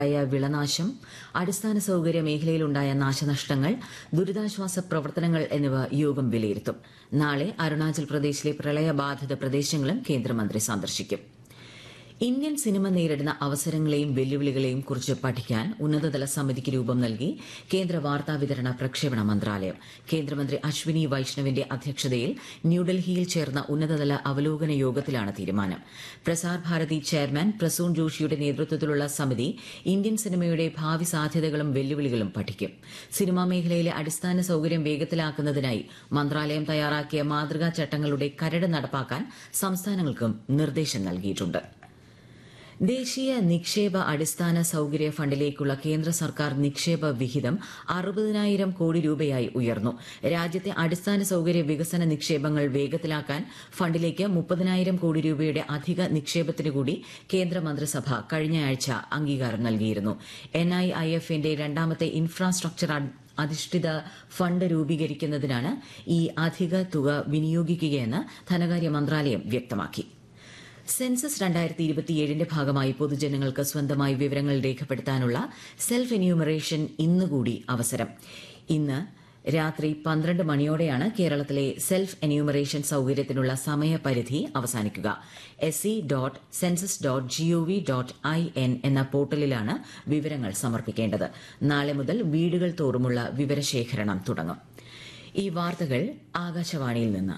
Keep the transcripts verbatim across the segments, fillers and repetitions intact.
വിളനാശം, അടിസ്ഥാന സൌകര്യ മേഖലയിലുണ്ടായ നാശനഷ്ടങ്ങൾ, ദുരിതാശ്വാസ പ്രവർത്തനങ്ങൾ എന്നിവ യോഗം വിലയിരുത്തും. നാളെ അരുണാചൽ പ്രദേശിലെ പ്രളയബാധിത പ്രദേശങ്ങളും കേന്ദ്രമന്ത്രി സന്ദർശിക്കും. ഇന്ത്യൻ സിനിമ നേരിടുന്ന അവസരങ്ങളെയും വെല്ലുവിളികളെയും കുറിച്ച് പഠിക്കാൻ ഉന്നതതല സമിതിക്ക് രൂപം നൽകി കേന്ദ്ര വാർത്താവിതരണ പ്രക്ഷേപണ മന്ത്രാലയം. കേന്ദ്രമന്ത്രി അശ്വിനി വൈഷ്ണവിന്റെ അധ്യക്ഷതയിൽ ന്യൂഡൽഹിയിൽ ചേർന്ന ഉന്നതതല അവലോകന യോഗത്തിലാണ് തീരുമാനം. പ്രസാർ ഭാരതി ചെയർമാൻ പ്രസൂൺ ജോഷിയുടെ നേതൃത്വത്തിലുള്ള സമിതി ഇന്ത്യൻ സിനിമയുടെ ഭാവി സാധ്യതകളും വെല്ലുവിളികളും പഠിക്കും. സിനിമാ മേഖലയിലെ അടിസ്ഥാന സൌകര്യം വേഗത്തിലാക്കുന്നതിനായി മന്ത്രാലയം തയ്യാറാക്കിയ മാതൃകാ ചട്ടങ്ങളുടെ കരട് നടപ്പാക്കാൻ സംസ്ഥാനങ്ങൾക്കും നിർദ്ദേശം നൽകിയിട്ടുണ്ട്. ദേശീയ നിക്ഷേപ അടിസ്ഥാന സൌകര്യ ഫണ്ടിലേക്കുള്ള കേന്ദ്ര സർക്കാർ നിക്ഷേപ വിഹിതം അറുപതിനായിരം കോടി രൂപയായി ഉയർന്നു. രാജ്യത്തെ അടിസ്ഥാന സൌകര്യ വികസന നിക്ഷേപങ്ങൾ വേഗത്തിലാക്കാൻ ഫണ്ടിലേക്ക് മുപ്പതിനായിരം കോടി രൂപയുടെ അധിക നിക്ഷേപത്തിന് കൂടി കേന്ദ്രമന്ത്രിസഭ കഴിഞ്ഞയാഴ്ച അംഗീകാരം നൽകിയിരുന്നു. എൻ ഐ ഐ എഫിന്റെ രണ്ടാമത്തെ ഇൻഫ്രാസ്ട്രക്ചർ അധിഷ്ഠിത ഫണ്ട് രൂപീകരിക്കുന്നതിനാണ് ഈ അധിക തുക വിനിയോഗിക്കുകയെന്ന് ധനകാര്യ മന്ത്രാലയം വ്യക്തമാക്കി. സെൻസസ് രണ്ടായിരത്തി ഇരുപത്തിയേഴിന്റെ ഭാഗമായി പൊതുജനങ്ങൾക്ക് സ്വന്തമായി വിവരങ്ങൾ രേഖപ്പെടുത്താനുള്ള സെൽഫ് എന്യൂമറേഷൻ ഇന്നുകൂടി അവസരം. ഇന്ന് രാത്രി പന്ത്രണ്ട് മണിയോടെയാണ് കേരളത്തിലെ സെൽഫ് എന്യൂമറേഷൻ സൌകര്യത്തിനുള്ള സമയപരിധി അവസാനിക്കുക. S C dot census dot G O V dot I N എന്ന പോർട്ടലിലാണ് വിവരങ്ങൾ സമർപ്പിക്കേണ്ടത്. നാളെ മുതൽ വീടുകൾ തോറുമുള്ള വിവരശേഖരണം തുടങ്ങും. ഈ വാർത്തകൾ ആകാശവാണിയിൽ നിന്ന്.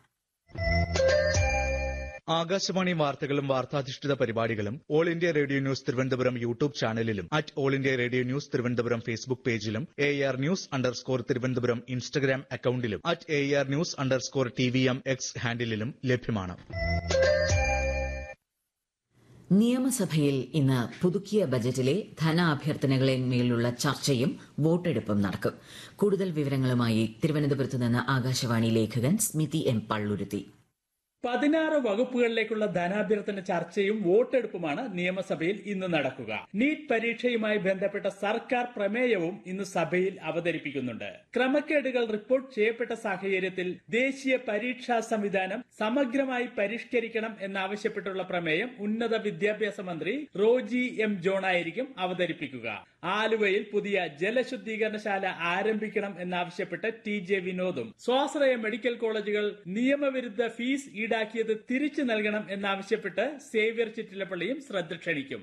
ആകാശവാണി വാർത്തകളും വാർത്താധിഷ്ഠിത പരിപാടികളും all India radio news Thiruvananthapuram YouTube ചാനലിലും at all India radio news Thiruvananthapuram Facebook പേജിലും A R news underscore Thiruvananthapuram Instagram അക്കൌണ്ടിലും at A R news underscore T V M X ഹാൻഡിലും ലഭ്യമാണ്. നിയമസഭയിൽ ഇന്ന് പുതുക്കിയ ബജറ്റിലെ ധനാഭ്യർത്ഥനകളിന്മേലുള്ള ചർച്ചയും വോട്ടെടുപ്പും നടക്കും. കൂടുതൽ വിവരങ്ങളുമായി തിരുവനന്തപുരത്ത് നിന്ന് ആകാശവാണി ലേഖകൻ സ്മിതി എം പള്ളുരുത്തി. പതിനാറ് വകുപ്പുകളിലേക്കുള്ള ധനാഭ്യർത്ഥന ചർച്ചയും വോട്ടെടുപ്പുമാണ് നിയമസഭയിൽ ഇന്ന് നടക്കുക. നീറ്റ് പരീക്ഷയുമായി ബന്ധപ്പെട്ട സർക്കാർ പ്രമേയവും ഇന്ന് സഭയിൽ അവതരിപ്പിക്കുന്നുണ്ട്. ക്രമക്കേടുകൾ റിപ്പോർട്ട് ചെയ്യപ്പെട്ട സാഹചര്യത്തിൽ ദേശീയ പരീക്ഷാ സംവിധാനം സമഗ്രമായി പരിഷ്കരിക്കണം എന്നാവശ്യപ്പെട്ടുള്ള പ്രമേയം ഉന്നത വിദ്യാഭ്യാസ മന്ത്രി റോജി എം ജോണായിരിക്കും അവതരിപ്പിക്കുക. ആലുവയിൽ പുതിയ ജലശുദ്ധീകരണശാല ആരംഭിക്കണം എന്നാവശ്യപ്പെട്ട് ടി ജെ വിനോദും സ്വാശ്രയ മെഡിക്കൽ കോളേജുകൾ നിയമവിരുദ്ധ ഫീസ് ഈടാക്കിയത് തിരിച്ചു നൽകണം എന്നാവശ്യപ്പെട്ട് സേവ്യർ ചിറ്റിലപ്പള്ളിയും ശ്രദ്ധ ക്ഷണിക്കും.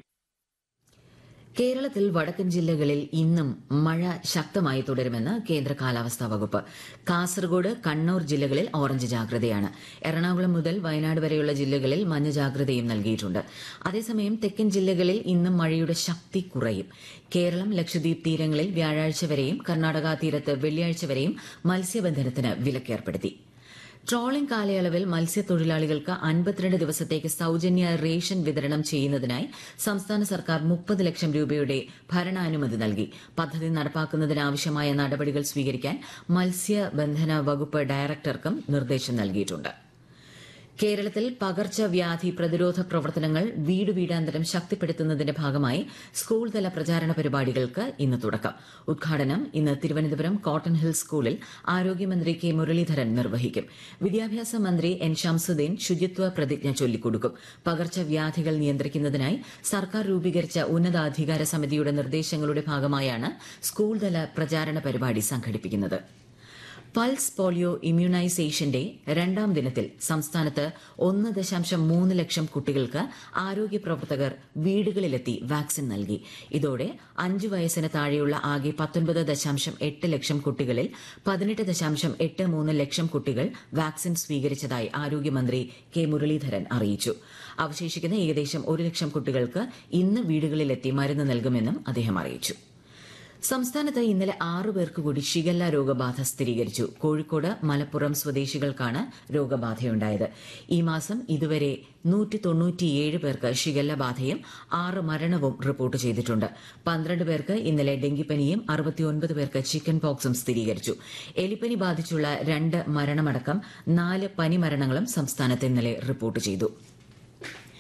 കേരളത്തിൽ വടക്കൻ ജില്ലകളിൽ ഇന്നും മഴ ശക്തമായി തുടരുമെന്ന് കേന്ദ്ര കാലാവസ്ഥാ വകുപ്പ്. കാസർഗോഡ്, കണ്ണൂർ ജില്ലകളിൽ ഓറഞ്ച് ജാഗ്രതയാണ്. എറണാകുളം മുതൽ വയനാട് വരെയുള്ള ജില്ലകളിൽ മഞ്ഞ ജാഗ്രതയും നൽകിയിട്ടുണ്ട്. അതേസമയം തെക്കൻ ജില്ലകളിൽ ഇന്നും മഴയുടെ ശക്തി കുറയും. കേരളം, ലക്ഷദ്വീപ് തീരങ്ങളിൽ വ്യാഴാഴ്ച വരെയും കർണാടക തീരത്ത് വെള്ളിയാഴ്ച വരെയും മത്സ്യബന്ധനത്തിന് വിലക്കേർപ്പെടുത്തി. ട്രോളിംഗ് കാലയളവിൽ മത്സ്യത്തൊഴിലാളികൾക്ക് അൻപത്തിരണ്ട് ദിവസത്തേക്ക് സൌജന്യ റേഷൻ വിതരണം ചെയ്യുന്നതിനായി സംസ്ഥാന സർക്കാർ മുപ്പത് ലക്ഷം രൂപയുടെ ഭരണാനുമതി നൽകി. പദ്ധതി നടപ്പാക്കുന്നതിനാവശ്യമായ നടപടികൾ സ്വീകരിക്കാൻ മത്സ്യബന്ധന വകുപ്പ് ഡയറക്ടർക്കും നിർദ്ദേശം നൽകിയിട്ടുണ്ട്. കേരളത്തിൽ പകർച്ചവ്യാധി പ്രതിരോധ പ്രവർത്തനങ്ങൾ വീട് വീടാന്തരം ശക്തിപ്പെടുത്തുന്നതിന്റെ ഭാഗമായി സ്കൂൾ തല പ്രചാരണ പരിപാടികൾക്ക് ഇന്ന് തുടക്കം. ഉദ്ഘാടനം ഇന്ന് തിരുവനന്തപുരം കോട്ടൺ ഹിൽ സ്കൂളിൽ ആരോഗ്യമന്ത്രി കെ മുരളീധരൻ നിർവഹിക്കും. വിദ്യാഭ്യാസ മന്ത്രി എൻ ശംസുദ്ദീൻ ശുചിത്വ പ്രതിജ്ഞ ചൊല്ലിക്കൊടുക്കും. പകർച്ചവ്യാധികൾ നിയന്ത്രിക്കുന്നതിനായി സർക്കാർ രൂപീകരിച്ച ഉന്നതാധികാര സമിതിയുടെ നിർദ്ദേശങ്ങളുടെ ഭാഗമായാണ് സ്കൂൾ തല പ്രചാരണ പരിപാടി സംഘടിപ്പിക്കുന്നത്. പൾസ് പോളിയോ ഇമ്മ്യൂണൈസേഷന്റെ രണ്ടാം ദിനത്തിൽ സംസ്ഥാനത്ത് ഒന്ന് ദശാംശം മൂന്ന് ലക്ഷം കുട്ടികൾക്ക് ആരോഗ്യ പ്രവർത്തകർ വീടുകളിലെത്തി വാക്സിൻ നൽകി. ഇതോടെ അഞ്ച് വയസ്സിന് താഴെയുള്ള ആകെ പത്തൊൻപത് ദശാംശം എട്ട് ലക്ഷം കുട്ടികളിൽ പതിനെട്ട് ദശാംശം എട്ട് മൂന്ന് ലക്ഷം കുട്ടികൾ വാക്സിൻ സ്വീകരിച്ചതായി ആരോഗ്യമന്ത്രി കെ മുരളീധരൻ അറിയിച്ചു. അവശേഷിക്കുന്ന ഏകദേശം ഒരു ലക്ഷം കുട്ടികൾക്ക് ഇന്ന് വീടുകളിലെത്തി മരുന്ന് നൽകുമെന്നും അദ്ദേഹം അറിയിച്ചു. സംസ്ഥാനത്ത് ഇന്നലെ ആറു പേർക്ക് കൂടി ഷിഗല്ല രോഗബാധ സ്ഥിരീകരിച്ചു. കോഴിക്കോട്, മലപ്പുറം സ്വദേശികൾക്കാണ് രോഗബാധയുണ്ടായത്. ഈ മാസം ഇതുവരെ നൂറ്റി തൊണ്ണൂറ്റിയേഴ് പേർക്ക് ഷിഗല്ല ബാധയും ആറ് മരണവും റിപ്പോർട്ട് ചെയ്തിട്ടുണ്ട്. പന്ത്രണ്ട് പേർക്ക് ഇന്നലെ ഡെങ്കിപ്പനിയും അറുപത്തിയൊൻപത് പേർക്ക് ചിക്കൻ പോക്സും സ്ഥിരീകരിച്ചു. എലിപ്പനി ബാധിച്ചുള്ള രണ്ട് മരണമടക്കം നാല് പനി മരണങ്ങളും സംസ്ഥാനത്ത് ഇന്നലെ റിപ്പോർട്ട് ചെയ്തു.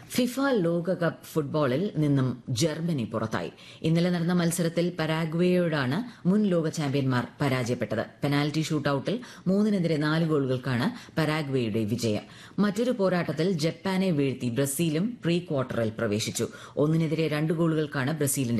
ഫിഫ ലോകകപ്പ് ഫുട്ബോളിൽ നിന്നും ജർമ്മനി പുറത്തായി. ഇന്നലെ നടന്ന മത്സരത്തിൽ പരാഗ്വേയോടാണ് മുൻ ലോക ചാമ്പ്യന്മാർ പരാജയപ്പെട്ടത്. പെനാൽറ്റി ഷൂട്ടൌട്ടിൽ മൂന്നിനെതിരെ നാല് ഗോളുകൾക്കാണ് പരാഗ്വേയുടെ വിജയം. മറ്റൊരു പോരാട്ടത്തിൽ ജപ്പാനെ വീഴ്ത്തി ബ്രസീലും പ്രീ ക്വാർട്ടറിൽ പ്രവേശിച്ചു. ഒന്നിനെതിരെ രണ്ട് ഗോളുകൾക്കാണ് ബ്രസീലിന്റെ